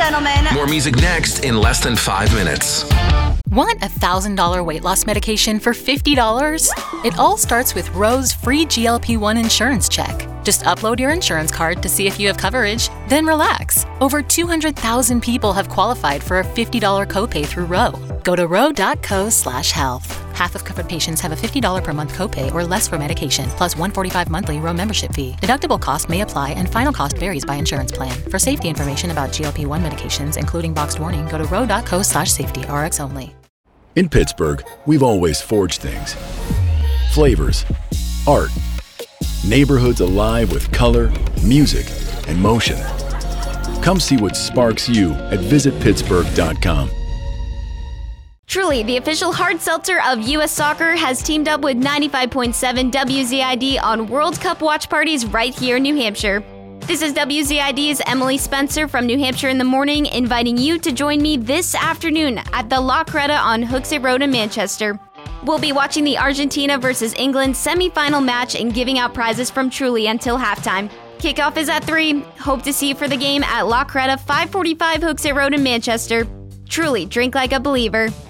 gentlemen. More music next in less than 5 minutes. Want a $1,000 weight loss medication for $50? It all starts with Roe's free GLP-1 insurance check. Just upload your insurance card to see if you have coverage, then relax. Over 200,000 people have qualified for a $50 copay through Roe. Go to roe.co/health. Half of covered patients have a $50 per month copay or less for medication, plus $145 monthly Roe membership fee. Deductible cost may apply and final cost varies by insurance plan. For safety information about GLP-1 medications, including boxed warning, go to roe.co/safety, RX only. In Pittsburgh, we've always forged things. Flavors, art, neighborhoods alive with color, music, and motion. Come see what sparks you at visitpittsburgh.com. Truly, the official hard seltzer of U.S. Soccer, has teamed up with 95.7 WZID on World Cup watch parties right here in New Hampshire. This is WZID's Emily Spencer from New Hampshire in the Morning, inviting you to join me this afternoon at the La Creta on Hooksett Road in Manchester. We'll be watching the Argentina versus England semi-final match and giving out prizes from Truly until halftime. Kickoff is at 3. Hope to see you for the game at La Creta, 545 Hooksett Road in Manchester. Truly, drink like a believer.